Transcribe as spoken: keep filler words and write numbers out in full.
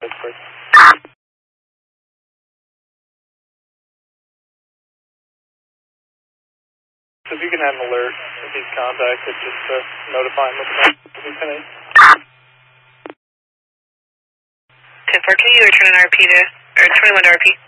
So if you can have an alert if he's contacted, just to notify him of the message. ten four, can you return an R P to, or twenty-one to R P?